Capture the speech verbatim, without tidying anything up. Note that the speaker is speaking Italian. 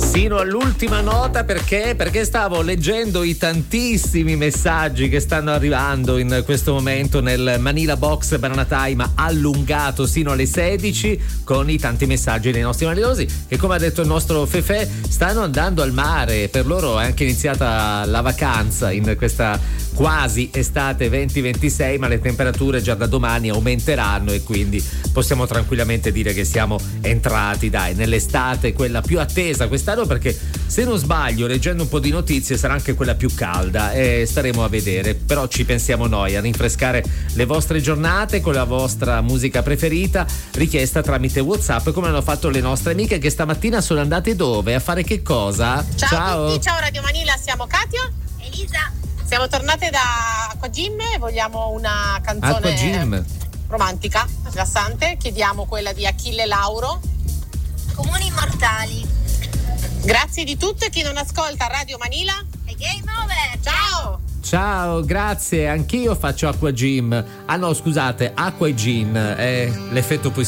Sino all'ultima nota, perché? Perché stavo leggendo i tantissimi messaggi che stanno arrivando in questo momento nel Manila Box Banana Time allungato sino alle sedici, con i tanti messaggi dei nostri manilosi che, come ha detto il nostro Fefè, stanno andando al mare. Per loro è anche iniziata la vacanza in questa quasi estate venti ventisei, ma le temperature già da domani aumenteranno e quindi possiamo tranquillamente dire che siamo entrati, dai, nell'estate, quella più attesa quest'anno, perché se non sbaglio, leggendo un po' di notizie, sarà anche quella più calda e staremo a vedere. Però ci pensiamo noi a rinfrescare le vostre giornate con la vostra musica preferita, richiesta tramite WhatsApp, come hanno fatto le nostre amiche che stamattina sono andate dove? A fare che cosa? Ciao, ciao a tutti, ciao Radio Manila, siamo Katia, Elisa. Siamo tornate da Acqua Gym e vogliamo una canzone Acqua Gym romantica, rilassante. Chiediamo quella di Achille Lauro, Comuni Immortali. Grazie di tutto, e chi non ascolta Radio Manila E game over. Ciao. Ciao, grazie, anch'io faccio Acqua Gym. Ah no, scusate, Acqua e Gin, è l'effetto poi